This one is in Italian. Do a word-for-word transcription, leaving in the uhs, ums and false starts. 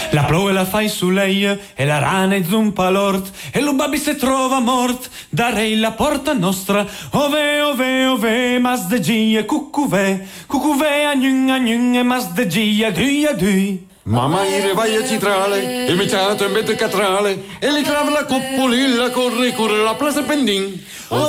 La ploue la fai su lei e la rana e zumpa l'ort e lo babbi se trova mort darei la porta nostra ove ove ove mas de gie cucuve cucuve agnun agnun e mas de gie dui a dui. Mamma ire vai a citrale e mi ciato in vete catrale e li trava la coppolilla corre corre la plaza pendin.